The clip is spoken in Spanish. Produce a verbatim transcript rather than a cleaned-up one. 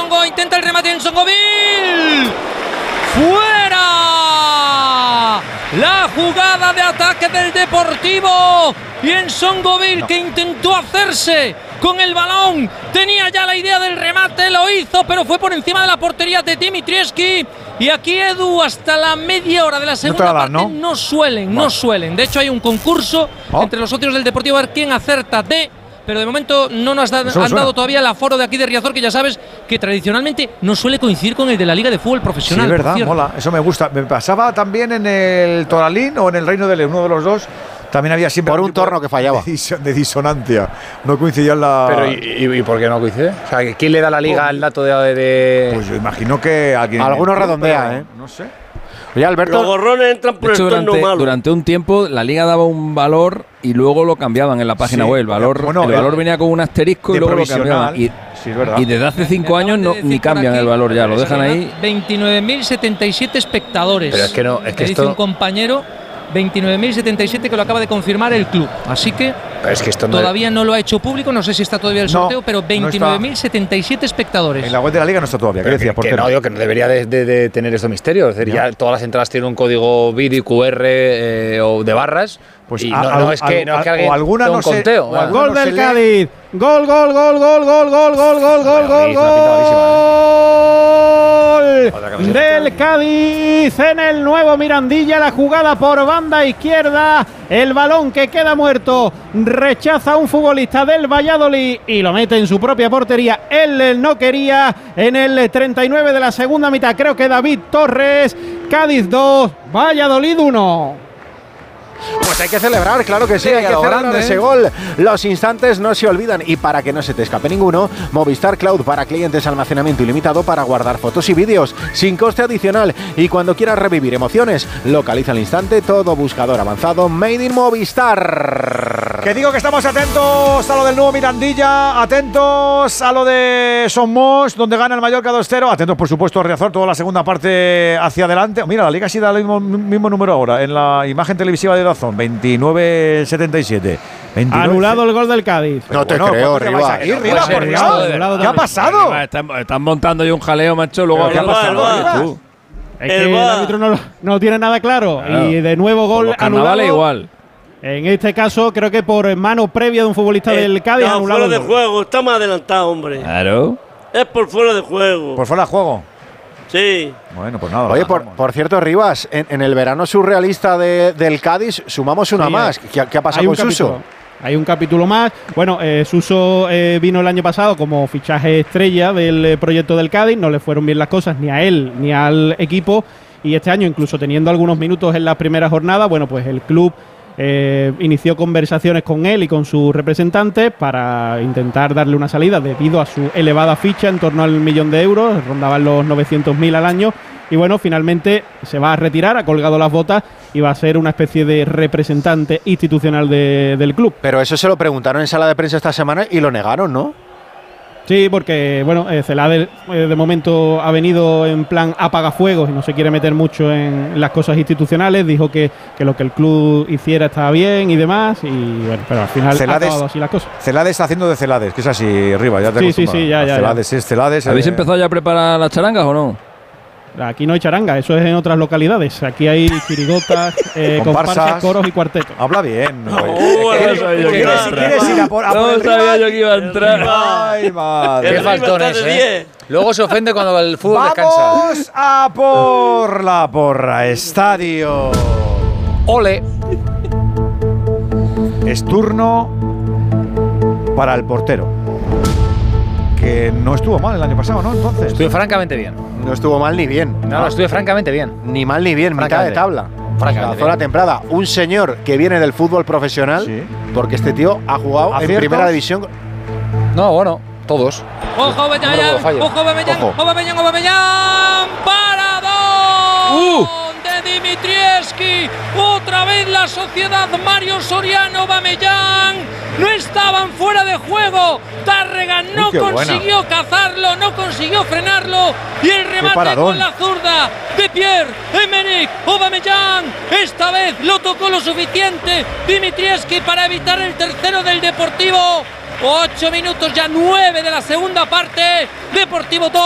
Ensongo, intenta el remate de Ensongoville. ¡Fuera! La jugada de ataque del Deportivo. Y Ensongoville, no. que intentó hacerse con el balón, tenía ya la idea del remate, lo hizo, pero fue por encima de la portería de Dimitrievski. Y aquí, Edu, hasta la media hora de la segunda no parte ¿no? no suelen, bueno. no suelen. De hecho, hay un concurso oh. entre los socios del Deportivo a ver quién acerta de… Pero de momento no nos da, han suena. dado todavía el aforo de aquí de Riazor, que ya sabes que tradicionalmente no suele coincidir con el de la Liga de Fútbol Profesional. Sí, es verdad, mola, eso me gusta. Me pasaba también en el Toralín o en el Reino de León, uno de los dos. También había siempre por un, un torno que fallaba de, dis de disonancia, no coincidía en la… Pero ¿y, y, y por qué no coincide? O sea, ¿quién le da a la Liga oh. el dato de, de…? Pues yo imagino que alguien… Algunos redondea, ¿eh? No sé. Oye, Alberto, los gorrones entran por hecho, el torno durante, malo. Durante un tiempo la Liga daba un valor y luego lo cambiaban en la página sí, web. El valor, bueno, el valor venía con un asterisco y luego lo cambiaban. Y, sí, es verdad. y desde hace cinco años no, ni cambian aquí el valor ya, lo dejan ahí. veintinueve mil setenta y siete espectadores. Pero es que no, es que dice esto… un compañero… veintinueve mil setenta y siete que lo acaba de confirmar el club. Así que, es que esto no todavía no lo ha hecho público, no sé si está todavía el sorteo, no, pero veintinueve mil setenta y siete no espectadores. En la web de la Liga no está todavía. ¿Qué decías? ¿Por qué no? Digo que no debería de, de, de tener esto misterio. Es decir, ya. ya todas las entradas tienen un código B I D I, Q R eh, o de barras. Pues y a, no, a, no es que, no es que alguien o alguna un no conteo. Se, gol no del Cádiz. Gol, gol, gol, gol, gol, gol, gol, gol, gol, gol, gol del Cádiz en el nuevo Mirandilla. La jugada por banda izquierda. El balón que queda muerto. Rechaza a un futbolista del Valladolid y lo mete en su propia portería. Él no quería. En el treinta y nueve de la segunda mitad, creo que David Torres. Cádiz dos, Valladolid uno. Pues hay que celebrar, claro que sí, sí hay que celebrar grande, ese gol. Los instantes no se olvidan y para que no se te escape ninguno, Movistar Cloud para clientes, almacenamiento ilimitado para guardar fotos y vídeos sin coste adicional. Y cuando quieras revivir emociones, localiza al instante todo buscador avanzado Made in Movistar. Que digo que estamos atentos a lo del nuevo Mirandilla, atentos a lo de Somos, donde gana el Mallorca dos cero, atentos por supuesto a Riazor, toda la segunda parte hacia adelante. Mira, la Liga sí da el mismo, mismo número ahora en la imagen televisiva de Dazón, veintinueve setenta y siete. veintinueve. Anulado el gol del Cádiz. No te bueno, creo, Riva. Riva. Riva, por Dios. ¿Qué ha pasado? Están, están montando yo un jaleo, macho. Luego ¿Qué ha pasado? Es que el, el árbitro no, no tiene nada claro. Claro. Y de nuevo gol anulado. Igual. En este caso, creo que por mano previa de un futbolista eh, del Cádiz, no, anulado. Fuera de juego, está más adelantado, hombre. Claro. Es por fuera de juego. ¿Por fuera de juego? Sí. Bueno, pues nada. Oye, por, por cierto, Rivas, en, en el verano surrealista de, del Cádiz sumamos una sí, más. ¿Qué, ¿Qué ha pasado con Suso? Hay un capítulo más. Bueno, eh, Suso eh, vino el año pasado como fichaje estrella del eh, proyecto del Cádiz. No le fueron bien las cosas ni a él ni al equipo. Y este año, incluso teniendo algunos minutos en la primera jornada, bueno, pues el club eh, inició conversaciones con él y con sus representantes para intentar darle una salida debido a su elevada ficha en torno al millón de euros. Rondaban los novecientos mil al año. Y bueno, finalmente se va a retirar, ha colgado las botas y va a ser una especie de representante institucional de, del club. Pero eso se lo preguntaron en sala de prensa esta semana y lo negaron, ¿no? Sí, porque bueno, eh, Celades eh, de momento ha venido en plan apagafuegos y no se quiere meter mucho en, en las cosas institucionales. Dijo que, que lo que el club hiciera estaba bien y demás. Y bueno, pero al final Celades, ha acabado así las cosas. Celades está haciendo de Celades, que es así, arriba, ya te Sí, sí, sí, ya, ya. Celades ya. es Celades. ¿Habéis eh, empezado ya a preparar las charangas o no? Aquí no hay charanga, eso es en otras localidades. Aquí hay chirigotas, eh, comparsas, coros y cuartetos. Habla bien. No, si quieres ir a por, a por no el sabía rival, yo que iba a entrar. Ay, madre. Qué faltones, ¿eh? Luego se ofende cuando el fútbol Vamos descansa. Vamos a por la porra. Estadio. Ole. Es turno para el portero. Que no estuvo mal el año pasado, ¿no? Entonces. Estuvo francamente bien. No estuvo mal ni bien. No, no, estuve francamente bien. Ni mal ni bien, mitad de tabla. Francamente. La zona templada. Un señor que viene del fútbol profesional, sí. Porque este tío ha jugado ¿Aciertos? En primera división. No, bueno, todos. Ojo, Bellán, ojo, Bellán, ojo, Bellán, ojo, Bellán, paradón uh. de Dimitrievski. Otra vez la sociedad Mario Soriano, Bamellán. No estaban fuera de juego. Tárrega no Uy, consiguió buena. cazarlo, no consiguió frenarlo. Y el remate con la zurda de Pierre-Emerick Aubameyang. Esta vez lo tocó lo suficiente Dimitrievski para evitar el tercero del Deportivo. Ocho minutos ya, nueve de la segunda parte. Deportivo dos.